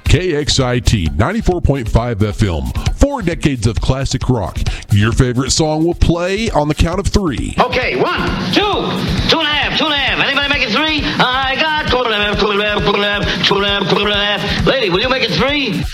KXIT 94.5 FM. 4 decades of classic rock. Your favorite song will play on the count of 3. Okay, 1, 2, 2.5. Anybody make it 3? I got 2.5. Lady, will you make it 3?